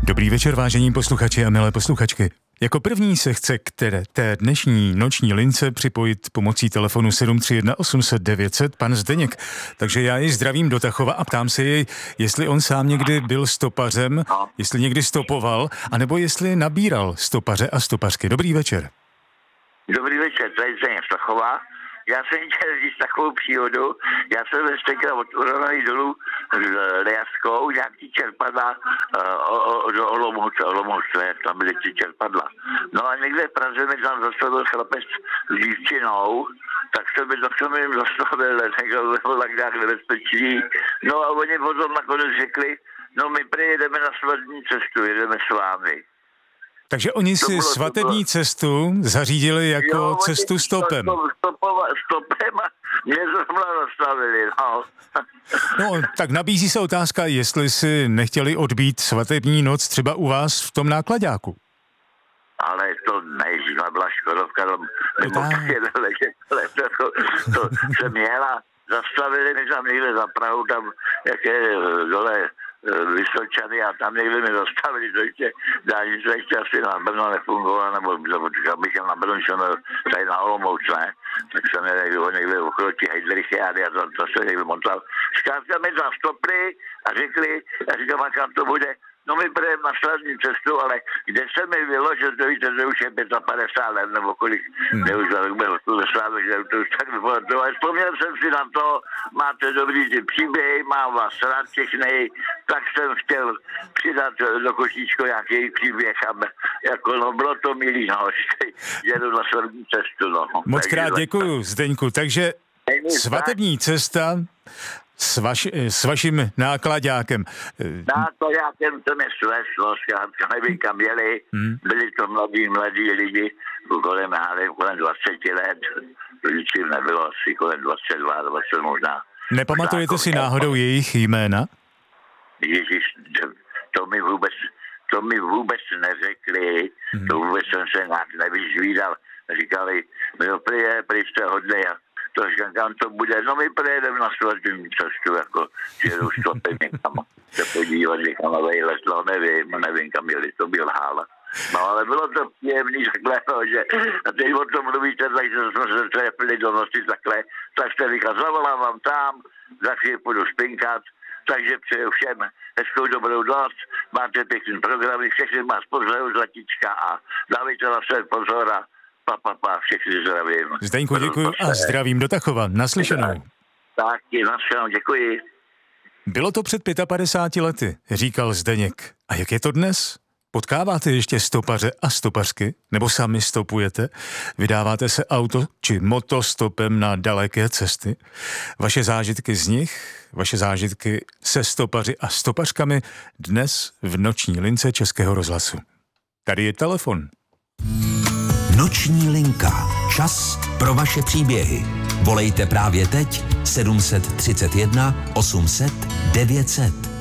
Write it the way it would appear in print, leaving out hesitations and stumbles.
Dobrý večer, vážení posluchači a milé posluchačky. Jako první se chce k té dnešní noční lince připojit pomocí telefonu 731 800 900 pan Zdeněk. Takže já jej zdravím do Tachova a ptám se jej, jestli on sám někdy byl stopařem, jestli někdy stopoval, anebo jestli nabíral stopaře a stopařky. Dobrý večer. Dobrý večer, tady Zdeněk z Tachova. Já jsem chtěl říct takovou příhodu. Já jsem tenkrát od Uranových dolů s Liaskou nějaký čerpadla do Olomouce, jak tam byly ty čerpadla. No a někde v Praze mi tam zastavil chlapec s dívčinou, tak jsem jim zastavil, bylo tak nějak nebezpečný. No a oni potom nakonec řekli, no my jedeme na svatební cestu, jedeme s vámi. Takže oni si svatební cestu zařídili jako cestu stopem. Stopem a mě zrovna zastavili, no. No, tak nabízí se otázka, jestli si nechtěli odbít svatební noc třeba u vás v tom náklaďáku. Ale to nežila byla Škodovka, to se měla. Zastavili mi tam někde za Prahu, tam jak je dole Vysočany a tam někde mi zastavili, to ještě dálnice ještě asi na Brno nefungovala, nebo abych jel na Brno šel tady na Olomouc, ne? Tak jsem někde okolo těch Heidrichiády a to se někde motal. Zkrátka mi tam stopli a řekli, já říkám, a kam to bude? No my budeme na svatební cestu, ale kde se mi vyložil, to víte, že už je 55 let, nebo kolik, už byl 80, takže to už tak vypadlo. Ale vzpomněl jsem si na to, máte dobrý ty příběhy, mám vás rád všechny, tak jsem chtěl přidat do košíčko nějaký příběh, aby, jako no bylo to milý, no, jedu na svatební cestu, no. Moc krát děkuju, Zdeňku, takže svatební cesta s vaším náklaďákem. Náklaďákem to mi sveslo, zkrátka nevím kam jeli, byli to mladí lidi, kolem 20 let, ničím nebylo, asi kolem 22, 20 možná. Nepamatujete si náhodou jejich jména? Ježíš, to mi vůbec neřekli, to vůbec jsem se nějak nevyžvídal. Říkali, no prý jste hodnej, to říkám, kam to bude, no my prejedeme na svatební cestu, jako jedu stopem někam, se podívat někam na vejlet, no nevím kam jeli, to byl hála. No ale bylo to příjemný takhle, no, že a teď o tom mluvíte, takže jsme se trefili do noci takhle, tak jste říkal, zavolám vám tam, za chvíli půjdu spinkat, takže přeju všem hezkou dobrou noc, máte pěkný programy, všechny vás pozdravuju Zlatička a dávejte na sebe pozor a všechny zdravím. Zdeňku, děkuji a zdravím do Tachova. Naslyšenou. Taky, naslyšenou, děkuji. Bylo to před 55 lety, říkal Zdeněk. A jak je to dnes? Potkáváte ještě stopaře a stopařky? Nebo sami stopujete? Vydáváte se auto či motostopem na daleké cesty? Vaše zážitky z nich, vaše zážitky se stopaři a stopařkami dnes v noční lince Českého rozhlasu. Tady je telefon. Noční linka. Čas pro vaše příběhy. Volejte právě teď 731 800 900.